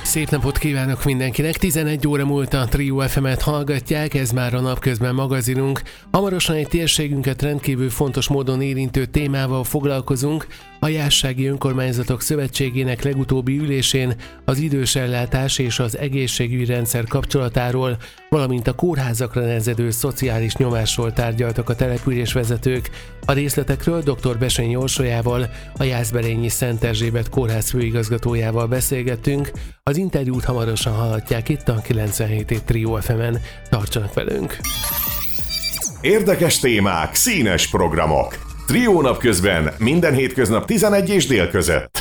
Szép napot kívánok mindenkinek! 11 óra múlt a Trio FM-et hallgatják, ez már a Napközben magazinunk. Hamarosan egy térségünket rendkívül fontos módon érintő témával foglalkozunk. A Jászsági Önkormányzatok Szövetségének legutóbbi ülésén az idősellátás és az egészségügyi rendszer kapcsolatáról, valamint a kórházakra nehezedő szociális nyomásról tárgyaltak a településvezetők. A részletekről dr. Bessény Orsolyával, a Jászberényi Szent Erzsébet kórház főigazgatójával beszélgettünk. Az interjút hamarosan hallhatják itt a 97 Trio FM-en. Tartsanak velünk! Érdekes témák, színes programok. Trio Napközben minden hétköznap 11 és dél között.